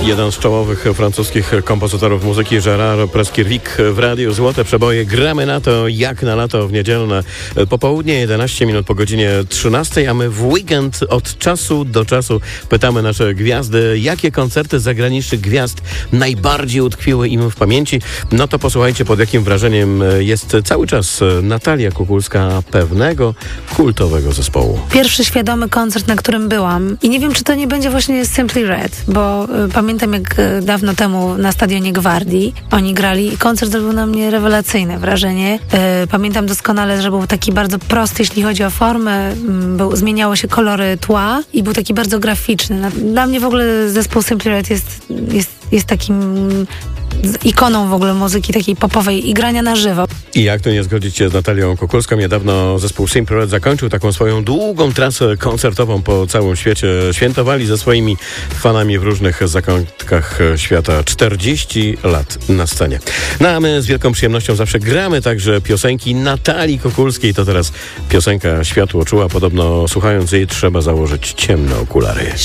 Jeden z czołowych francuskich kompozytorów muzyki, Gérard Presqu'Île w Radiu Złote Przeboje. Gramy na to jak na lato w niedzielne popołudnie, 11 minut po godzinie 13, a my w weekend od czasu do czasu pytamy nasze gwiazdy, jakie koncerty zagranicznych gwiazd najbardziej utkwiły im w pamięci. No to posłuchajcie, pod jakim wrażeniem jest cały czas Natalia Kukulska pewnego kultowego zespołu. Pierwszy świadomy koncert, na którym byłam, i nie wiem, czy to nie będzie właśnie Simply Red, bo pamiętam, jak dawno temu na stadionie Gwardii oni grali i koncert zrobił na mnie rewelacyjne wrażenie. Pamiętam doskonale, że był taki bardzo prosty, jeśli chodzi o formę, zmieniało się kolory tła i był taki bardzo graficzny. Dla mnie w ogóle zespół Simply Red jest takim ikoną w ogóle muzyki takiej popowej i grania na żywo. I jak tu nie zgodzić się z Natalią Kukulską? Niedawno zespół Simply Red zakończył taką swoją długą trasę koncertową po całym świecie. Świętowali ze swoimi fanami w różnych zakątkach świata 40 lat na scenie. No a my z wielką przyjemnością zawsze gramy także piosenki Natalii Kukulskiej. To teraz piosenka Światło czuła. Podobno słuchając jej trzeba założyć ciemne okulary.